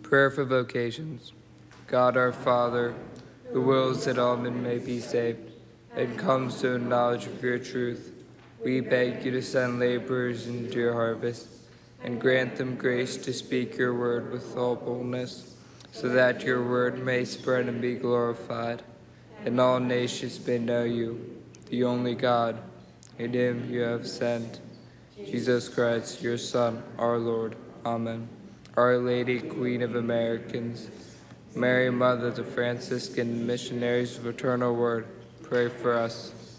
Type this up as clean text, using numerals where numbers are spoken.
Prayer for vocations. God our Father, who wills that all men may be saved and comes to a knowledge of your truth, we beg you to send laborers into your harvest and grant them grace to speak your word with all boldness, so that your word may spread and be glorified, and all nations may know you, the only God, in him you have sent, Jesus Christ, your Son, our Lord. Amen. Our Lady, Queen of Americans, Mary, Mother of the Franciscan Missionaries of Eternal Word, pray for us.